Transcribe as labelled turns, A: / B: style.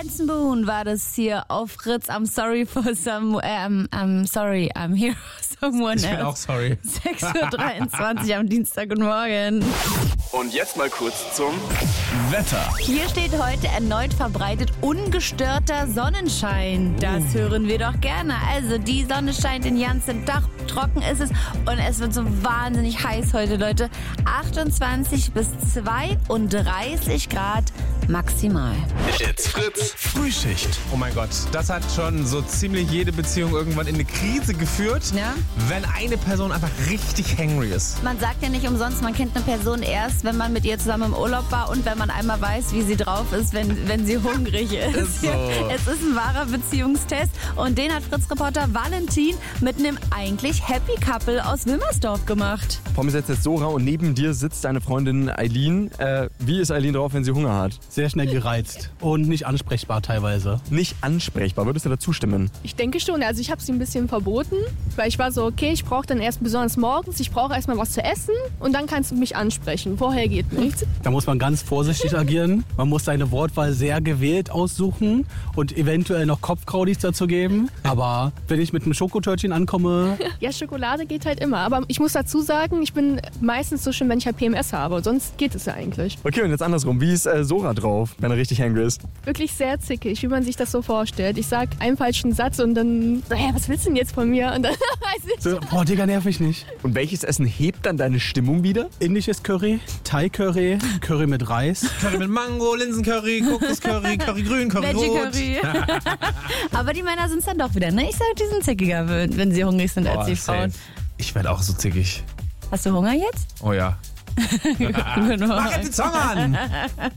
A: Benson Boone war das hier auf Fritz. I'm sorry for I'm sorry, I'm here for someone else.
B: Ich bin auch sorry.
A: 6.23 Uhr am Dienstag und Morgen.
C: Und jetzt mal kurz zum
B: Wetter.
A: Hier steht heute erneut verbreitet ungestörter Sonnenschein. Das hören wir doch gerne. Also die Sonne scheint den ganzen Tag, trocken ist es und es wird so wahnsinnig heiß heute, Leute. 28 bis 32 Grad maximal.
C: It's Fritz
B: Frühschicht. Oh mein Gott, das hat schon so ziemlich jede Beziehung irgendwann in eine Krise geführt,
A: Ja.
B: wenn eine Person einfach richtig hangry ist.
A: Man sagt ja nicht umsonst, man kennt eine Person erst, wenn man mit ihr zusammen im Urlaub war und wenn man einmal weiß, wie sie drauf ist, wenn sie hungrig ist.
B: Ist so.
A: Es ist ein wahrer Beziehungstest und den hat Fritz-Reporter Valentin mit einem eigentlich Happy Couple aus Wilmersdorf gemacht.
D: Vor mir sitzt jetzt Sora und neben dir sitzt deine Freundin Eileen. Wie ist Eileen drauf, wenn sie Hunger hat?
E: Sehr schnell gereizt und nicht ansprechbar teilweise.
D: Nicht ansprechbar. Würdest du dazu stimmen?
F: Ich denke schon, also ich habe es ihm ein bisschen verboten, weil ich war so, okay, ich brauche dann erst besonders morgens, ich brauche erstmal was zu essen und dann kannst du mich ansprechen. Vorher geht nichts.
E: Da muss man ganz vorsichtig agieren. Man muss seine Wortwahl sehr gewählt aussuchen und eventuell noch Kopfkraudis dazu geben. Aber wenn ich mit einem Schokotörtchen ankomme,
F: Ja, Schokolade geht halt immer, aber ich muss dazu sagen, ich bin meistens so schön, wenn ich halt PMS habe, sonst geht es ja eigentlich.
D: Okay, und jetzt andersrum. Wie ist Sora drauf, wenn er richtig hangry ist?
F: Wirklich sehr zickig, wie man sich das so vorstellt. Ich sag einen falschen Satz und dann, naja, was willst du denn jetzt von mir? Und dann weiß ich.
E: so, boah, Digga, nerv mich nicht.
D: Und welches Essen hebt dann deine Stimmung wieder?
E: Indisches Curry, Thai-Curry, Curry mit Reis.
B: Curry mit Mango, Linsencurry, Kokoscurry, Currygrün, Curry rot.
A: Veggie Curry. Aber die Männer sind es dann doch wieder, ne? Ich sag, die sind zickiger, wenn sie hungrig sind als die Frauen.
B: Safe. Ich werde auch so zickig.
A: Hast du Hunger jetzt?
B: Oh ja.
A: Genau.
B: Mach jetzt die Zunge an!